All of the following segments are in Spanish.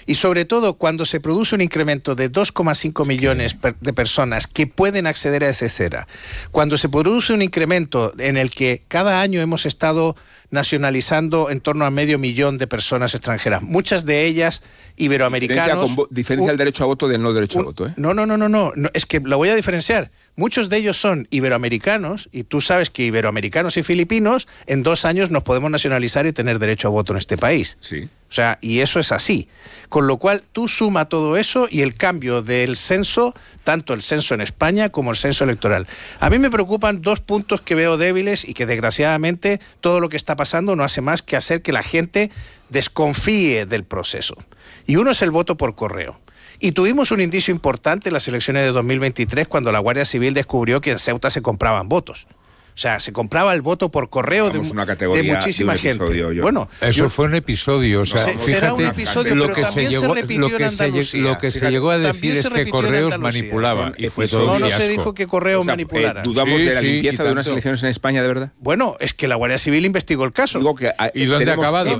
Y sobre todo cuando se produce un incremento de 2,5 millones de personas que pueden acceder a esa esfera, cuando se produce un incremento en el que cada año hemos estado nacionalizando en torno a 500.000 de personas extranjeras, muchas de ellas iberoamericanos. Diferencia el derecho a voto del no derecho a voto, ¿eh? No, es que lo voy a diferenciar. Muchos de ellos son iberoamericanos, y tú sabes que iberoamericanos y filipinos en 2 años nos podemos nacionalizar y tener derecho a voto en este país. Sí. O sea, y eso es así. Con lo cual, tú suma todo eso y el cambio del censo, tanto el censo en España como el censo electoral. A mí me preocupan 2 puntos que veo débiles y que desgraciadamente todo lo que está pasando no hace más que hacer que la gente desconfíe del proceso. Y uno es el voto por correo. Y tuvimos un indicio importante en las elecciones de 2023 cuando la Guardia Civil descubrió que en Ceuta se compraban votos. O sea, se compraba el voto por correo de muchísima gente. Bueno, eso fue un episodio. O sea, será un episodio, lo pero que también se repitió en Andalucía. Lo que se llegó a decir es que Correos manipulaba. Y fue todo un fiasco. No se dijo que Correos manipulara. ¿Dudamos de la limpieza de unas elecciones en España, de verdad? Bueno, es que la Guardia Civil investigó el caso. ¿Y dónde ha acabado?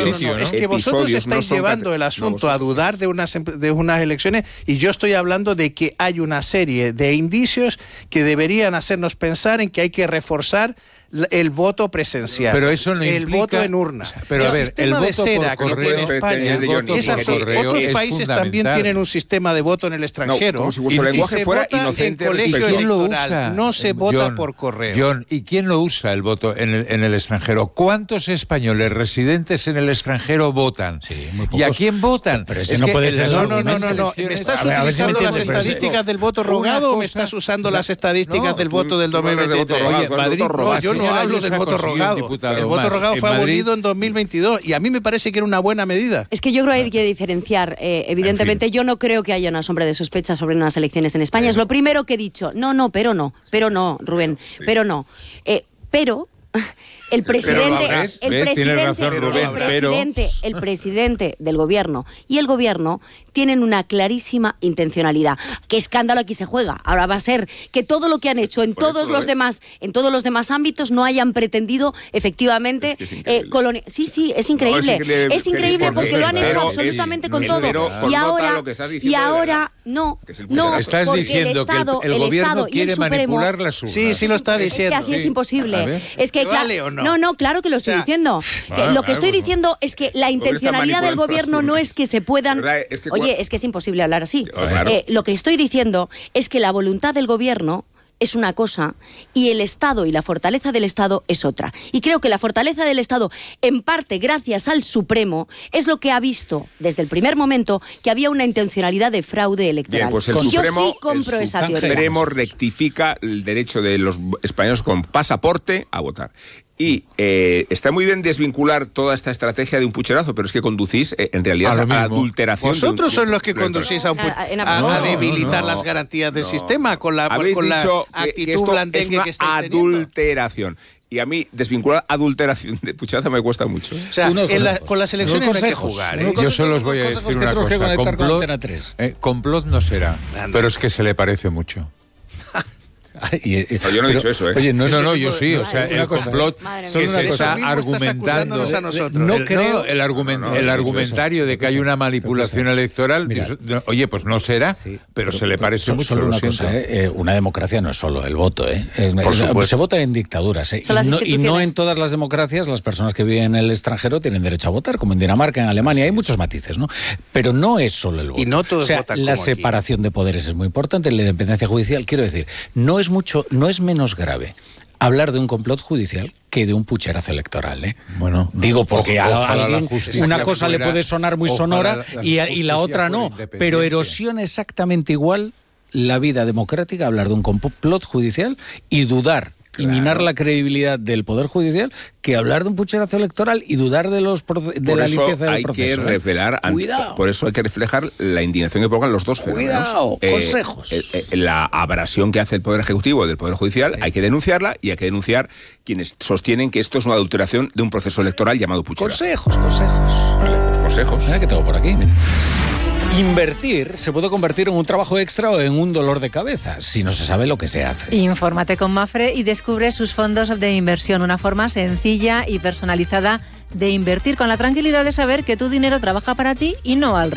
Es que vosotros estáis llevando el asunto a dudar de unas elecciones, y yo estoy hablando de que hay una serie de indicios que deberían hacernos pensar en que hay que reforzar el voto presencial, pero eso no el implica, voto en urna. Pero el a ver, sistema de cera que tiene España, otros países también tienen un sistema de voto en el extranjero, como si vuestro lenguaje fuera inocente. En colegio electoral usa? No se vota por correo. John, ¿y quién lo usa el voto en el extranjero? ¿Cuántos españoles residentes en el extranjero votan? Sí, muy pocos. ¿Y a quién votan? Pero ese no puede ser. No. ¿Me estás utilizando las estadísticas del voto rogado o me estás usando las estadísticas del voto del 2023? Oye, Madrid, yo no hablo del voto rogado. El voto rogado fue abolido en 2022 y a mí me parece que era una buena medida. Es que yo creo que hay que diferenciar. Evidentemente, yo no creo que haya una sombra de sospecha sobre unas elecciones en España. Es lo primero que he dicho. Pero no, Rubén. Pero el presidente, el presidente del gobierno y el gobierno tienen una clarísima intencionalidad. ¿Qué escándalo aquí se juega? Ahora va a ser que todo lo que han hecho en todos los demás ámbitos no hayan pretendido efectivamente Sí, es increíble. No, es increíble porque lo han hecho absolutamente con todo. Y ahora no. Estás diciendo que el gobierno quiere manipular las urnas. Sí, lo está diciendo. Es que así es imposible. Es que ¿vale o no? No, claro que lo estoy diciendo. Lo que estoy diciendo es que la intencionalidad del gobierno no es que se puedan... Oye, es que es imposible hablar así. Claro. Lo que estoy diciendo es que la voluntad del gobierno es una cosa y el Estado y la fortaleza del Estado es otra. Y creo que la fortaleza del Estado, en parte gracias al Supremo, es lo que ha visto desde el primer momento que había una intencionalidad de fraude electoral. Bien, pues el yo Supremo, sí compro esa teoría. El Supremo rectifica el derecho de los españoles con pasaporte a votar. Y está muy bien desvincular toda esta estrategia de un pucherazo, pero es que conducís en realidad a la adulteración. Vosotros sois los que conducís a debilitar las garantías del sistema con la actitud blandengue que estáis teniendo. Adulteración. Y a mí, desvincular adulteración de pucherazo me cuesta mucho. O sea, con las elecciones no hay que jugar. Yo solo os voy a decir una cosa. Complot no será, pero es que se le parece mucho. Yo no he dicho eso, ¿eh? Oye, yo sí. O sea, el complot que se está argumentando. No creo. El argumentario de que hay una manipulación electoral. Oye, pues no será, pero se le parece mucho. Solo una cosa, una democracia no es solo el voto, se vota en dictaduras, y no en todas las democracias las personas que viven en el extranjero tienen derecho a votar, como en Dinamarca, en Alemania, hay muchos matices, ¿no? Pero no es solo el voto. Y no todos votan la como separación de poderes es muy importante, la independencia judicial, quiero decir, no es menos grave hablar de un complot judicial que de un pucherazo electoral, Bueno, digo, porque a alguien una cosa fuera, le puede sonar muy sonora y la otra no, pero erosiona exactamente igual la vida democrática hablar de un complot judicial y dudar y minar la credibilidad del Poder Judicial que hablar de un pucherazo electoral y dudar de la limpieza del proceso. Hay que revelar, por eso hay que reflejar la indignación que provocan los dos fenómenos. Consejos. La abrasión que hace el Poder Ejecutivo del Poder Judicial, hay que denunciarla y hay que denunciar quienes sostienen que esto es una adulteración de un proceso electoral llamado pucherazo. Consejos. Mira que tengo por aquí, mira. Invertir se puede convertir en un trabajo extra o en un dolor de cabeza si no se sabe lo que se hace. Infórmate con Mapfre y descubre sus fondos de inversión, una forma sencilla y personalizada de invertir con la tranquilidad de saber que tu dinero trabaja para ti y no al revés.